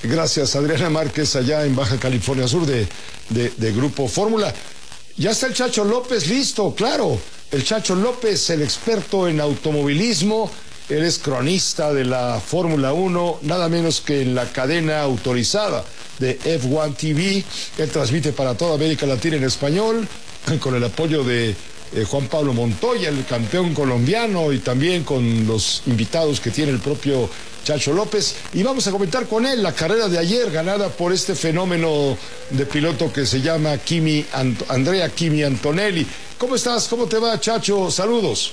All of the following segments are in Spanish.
Gracias, Adriana Márquez, allá en Baja California Sur de Grupo Fórmula. Ya está el Chacho López listo, claro. El Chacho López, el experto en automovilismo. Él es cronista de la Fórmula 1, nada menos que en la cadena autorizada de F1 TV. Él transmite para toda América Latina en español, con el apoyo de Juan Pablo Montoya, el campeón colombiano, y también con los invitados que tiene el propio Chacho López. Y vamos a comentar con él la carrera de ayer, ganada por este fenómeno de piloto que se llama Andrea Kimi Antonelli. ¿Cómo estás? ¿Cómo te va, Chacho? Saludos.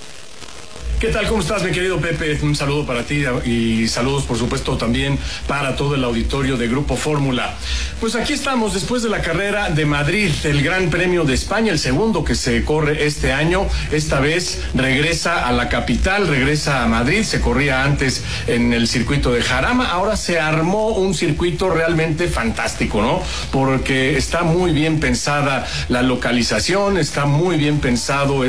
¿Qué tal? ¿Cómo estás, mi querido Pepe? Un saludo para ti y saludos, por supuesto, también para todo el auditorio de Grupo Fórmula. Pues aquí estamos después de la carrera de Madrid, el Gran Premio de España, el segundo que se corre este año. Esta vez regresa a la capital, regresa a Madrid. Se corría antes en el circuito de Jarama. Ahora se armó un circuito realmente fantástico, ¿no? Porque está muy bien pensada la localización, está muy bien pensado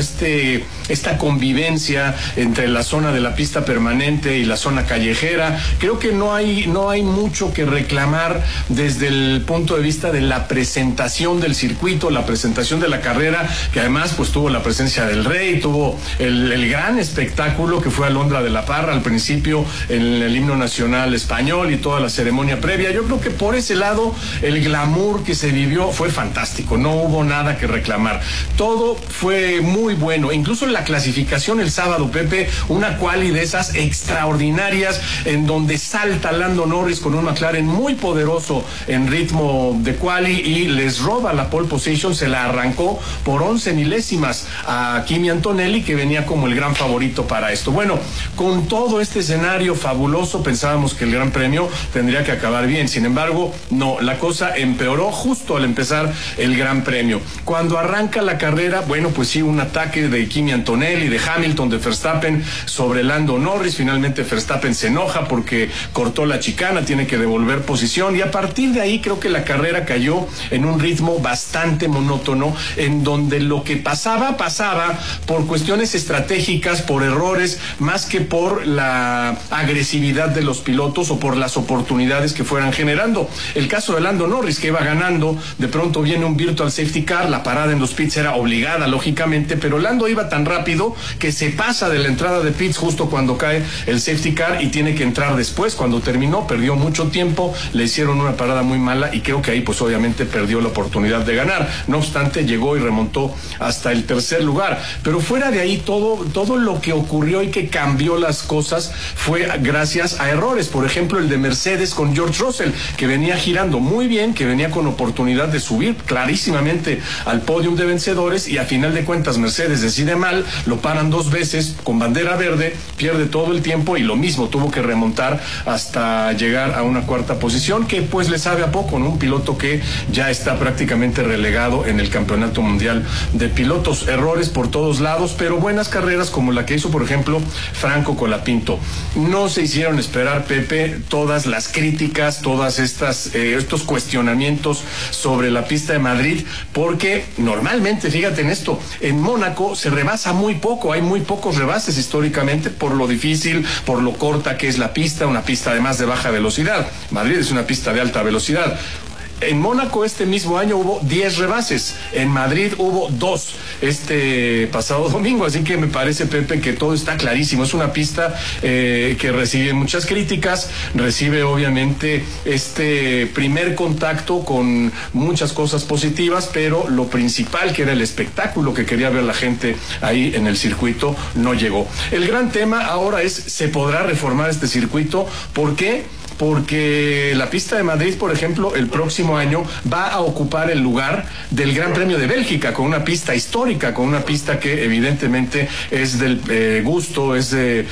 esta convivencia entre la zona de la pista permanente y la zona callejera. Creo que no hay mucho que reclamar desde el punto de vista de la presentación del circuito, la presentación de la carrera, que además pues tuvo la presencia del Rey, tuvo el gran espectáculo que fue Alondra de la Parra al principio en el himno nacional español y toda la ceremonia previa. Yo creo que por ese lado el glamour que se vivió fue fantástico, no hubo nada que reclamar. Todo fue muy bueno, incluso en la clasificación el sábado, Pepe, una quali de esas extraordinarias en donde salta Lando Norris con un McLaren muy poderoso en ritmo de quali y les roba la pole position, se la arrancó por 11 milésimas a Kimi Antonelli, que venía como el gran favorito para esto. Bueno, con todo este escenario fabuloso pensábamos que el Gran Premio tendría que acabar bien, sin embargo, no, la cosa empeoró justo al empezar el Gran Premio. Cuando arranca la carrera, bueno, pues sí, un ataque de Kimi Antonelli, de Hamilton, de Verstappen sobre Lando Norris. Finalmente Verstappen se enoja porque cortó la chicana, tiene que devolver posición, y a partir de ahí creo que la carrera cayó en un ritmo bastante monótono, en donde lo que pasaba por cuestiones estratégicas, por errores, más que por la agresividad de los pilotos o por las oportunidades que fueran generando. El caso de Lando Norris, que iba ganando, de pronto viene un virtual safety car, la parada en los pits era obligada, lógicamente, pero Lando iba tan rápido que se pasa de la entrada de pits justo cuando cae el safety car y tiene que entrar después. Cuando terminó, perdió mucho tiempo, le hicieron una parada muy mala y creo que ahí pues obviamente perdió la oportunidad de ganar. No obstante, llegó y remontó hasta el tercer lugar. Pero fuera de ahí, todo lo que ocurrió y que cambió las cosas fue gracias a errores. Por ejemplo, el de Mercedes con George Russell, que venía girando muy bien, que venía con oportunidad de subir clarísimamente al podium de vencedores, y a final de cuentas Mercedes decide mal, lo paran dos veces con bandera verde, pierde todo el tiempo y lo mismo, tuvo que remontar hasta llegar a una cuarta posición, que pues le sabe a poco, ¿no? Un piloto que ya está prácticamente relegado en el Campeonato Mundial de Pilotos. Errores por todos lados, pero buenas carreras como la que hizo, por ejemplo, Franco Colapinto. No se hicieron esperar, Pepe, todas las críticas, todas estos cuestionamientos sobre la pista de Madrid, porque normalmente, fíjate en esto, en Mónaco se rebasa muy poco, hay muy pocos rebases históricamente por lo difícil, por lo corta que es la pista, una pista además de baja velocidad. Madrid es una pista de alta velocidad. En Mónaco este mismo año hubo 10 rebases, en Madrid hubo 2 este pasado domingo, así que me parece, Pepe, que todo está clarísimo. Es una pista que recibe muchas críticas, recibe obviamente este primer contacto con muchas cosas positivas, pero lo principal, que era el espectáculo que quería ver la gente ahí en el circuito, no llegó. El gran tema ahora es, ¿se podrá reformar este circuito? ¿Por qué? Porque la pista de Madrid, por ejemplo, el próximo año va a ocupar el lugar del Gran Premio de Bélgica, con una pista histórica, con una pista que evidentemente es del gusto, es de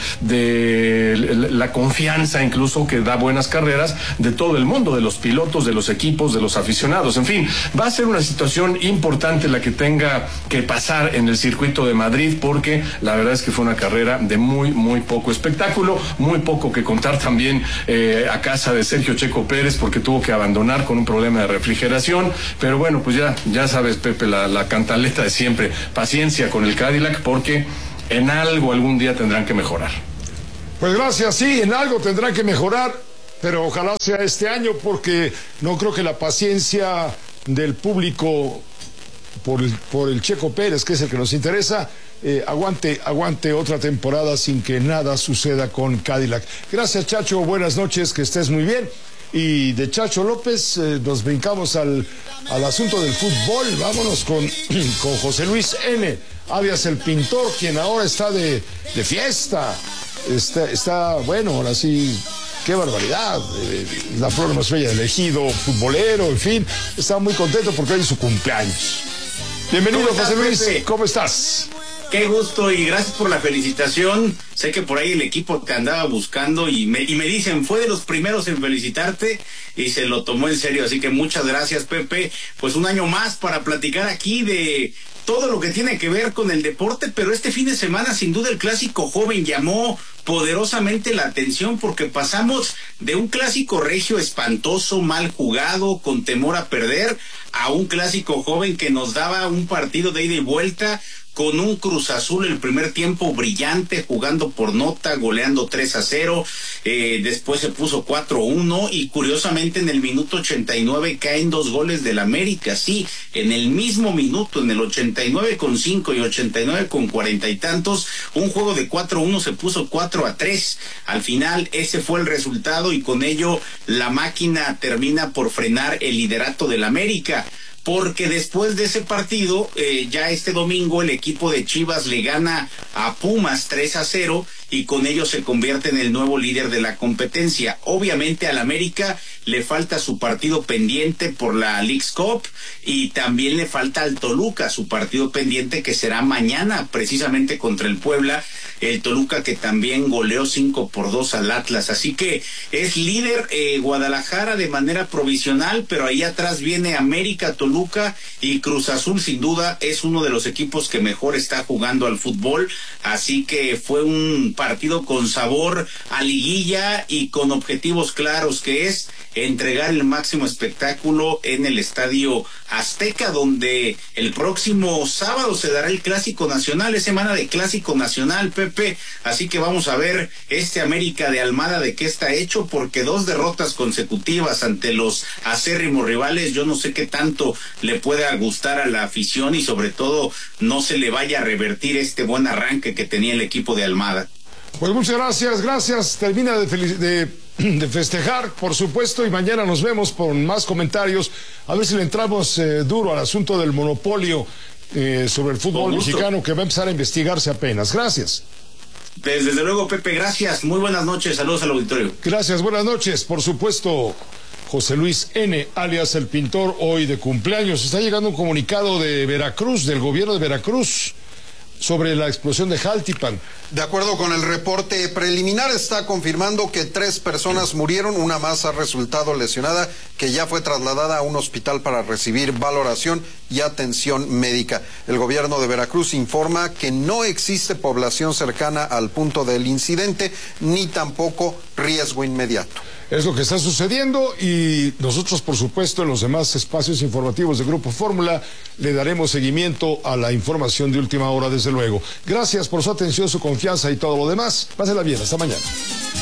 la confianza incluso, que da buenas carreras de todo el mundo, de los pilotos, de los equipos, de los aficionados. En fin, va a ser una situación importante la que tenga que pasar en el circuito de Madrid, porque la verdad es que fue una carrera de muy poco espectáculo, muy poco que contar también a casa de Sergio Checo Pérez, porque tuvo que abandonar con un problema de refrigeración. Pero bueno, pues ya sabes, Pepe, la cantaleta de siempre: paciencia con el Cadillac, porque en algo algún día tendrán que mejorar. Pues gracias, sí, en algo tendrán que mejorar. pero ojalá sea este año, porque no creo que la paciencia del público por el Checo Pérez, que es el que nos interesa, aguante otra temporada sin que nada suceda con Cadillac. Gracias, Chacho, buenas noches, que estés muy bien. Y de Chacho López nos brincamos al asunto del fútbol. Vámonos con José Luis N., alias el Pintor, quien ahora está de fiesta. Está bueno, ahora sí, qué barbaridad. La flor más bella del ejido, futbolero, en fin. Está muy contento porque hoy es su cumpleaños. Bienvenido, José Luis, Pepe? ¿Cómo estás? Qué gusto y gracias por la felicitación. Sé que por ahí el equipo te andaba buscando y me dicen, fue de los primeros en felicitarte y se lo tomó en serio. Así que muchas gracias, Pepe. Pues un año más para platicar aquí de todo lo que tiene que ver con el deporte, pero este fin de semana sin duda el clásico joven llamó poderosamente la atención porque pasamos de un clásico regio espantoso, mal jugado, con temor a perder, a un clásico joven que nos daba un partido de ida y vuelta, con un Cruz Azul el primer tiempo brillante, jugando por nota, goleando 3-0, después se puso 4-1 y curiosamente en el minuto 89 caen 2 goles del América, sí, en el mismo minuto, en el 89,5 y 89,40 y tantos, un juego de 4-1 se puso 4-3, al final ese fue el resultado y con ello la máquina termina por frenar el liderato del América. Porque después de ese partido, ya este domingo el equipo de Chivas le gana a Pumas 3-0 y con ello se convierte en el nuevo líder de la competencia. Obviamente al América le falta su partido pendiente por la Leagues Cup y también le falta al Toluca su partido pendiente que será mañana precisamente contra el Puebla, el Toluca que también goleó 5-2 al Atlas. Así que es líder Guadalajara de manera provisional, pero ahí atrás viene América, Toluca y Cruz Azul. Sin duda es uno de los equipos que mejor está jugando al fútbol, así que fue un partido con sabor a liguilla y con objetivos claros, que es entregar el máximo espectáculo en el Estadio Azteca, donde el próximo sábado se dará el Clásico Nacional, es semana de Clásico Nacional, Pepe, así que vamos a ver este América de Almada de qué está hecho, porque 2 derrotas consecutivas ante los acérrimos rivales, yo no sé qué tanto le pueda gustar a la afición y sobre todo no se le vaya a revertir este buen arranque que tenía el equipo de Almada. Pues muchas gracias, termina de festejar, por supuesto, y mañana nos vemos con más comentarios, a ver si le entramos duro al asunto del monopolio sobre el fútbol mexicano, que va a empezar a investigarse apenas. Gracias. Desde luego, Pepe, gracias, muy buenas noches, saludos al auditorio. Gracias, buenas noches, por supuesto. José Luis N., alias el Pintor, hoy de cumpleaños. Está llegando un comunicado de Veracruz, del gobierno de Veracruz, sobre la explosión de Jaltipan. De acuerdo con el reporte preliminar, está confirmando que 3 personas murieron, una más ha resultado lesionada, que ya fue trasladada a un hospital para recibir valoración y atención médica. El gobierno de Veracruz informa que no existe población cercana al punto del incidente, ni tampoco riesgo inmediato. Es lo que está sucediendo y nosotros, por supuesto, en los demás espacios informativos de Grupo Fórmula le daremos seguimiento a la información de última hora, desde luego. Gracias por su atención, su confianza y todo lo demás. Pásela bien, hasta mañana.